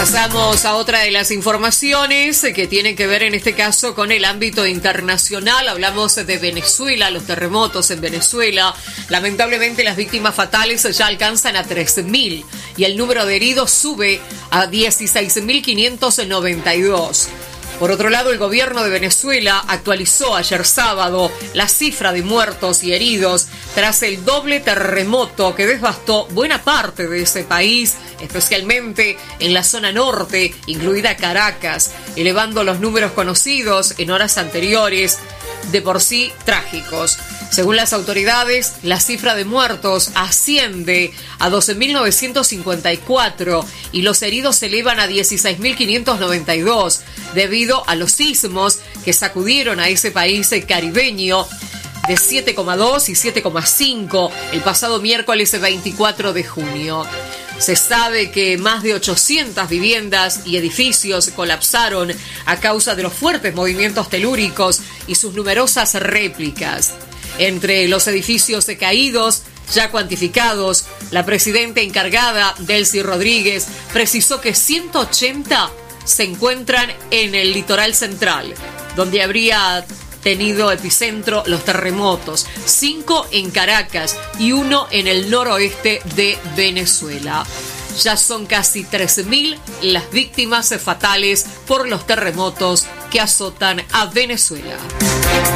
Pasamos a otra de las informaciones que tienen que ver en este caso con el ámbito internacional. Hablamos de Venezuela, los terremotos en Venezuela. Lamentablemente las víctimas fatales ya alcanzan a 13.000 y el número de heridos sube a 16.592. Por otro lado, el gobierno de Venezuela actualizó ayer sábado la cifra de muertos y heridos tras el doble terremoto que devastó buena parte de ese país, especialmente en la zona norte, incluida Caracas, elevando los números conocidos en horas anteriores, de por sí trágicos. Según las autoridades, la cifra de muertos asciende a 12.954 y los heridos se elevan a 16.592 debido a los sismos que sacudieron a ese país caribeño de 7,2 y 7,5 el pasado miércoles 24 de junio. Se sabe que más de 800 viviendas y edificios colapsaron a causa de los fuertes movimientos telúricos y sus numerosas réplicas. Entre los edificios caídos, ya cuantificados, la presidenta encargada, Delcy Rodríguez, precisó que 180 se encuentran en el litoral central, donde habría tenido epicentro los terremotos, 5 en Caracas y 1 en el noroeste de Venezuela. Ya son casi 13.000 las víctimas fatales por los terremotos que azotan a Venezuela.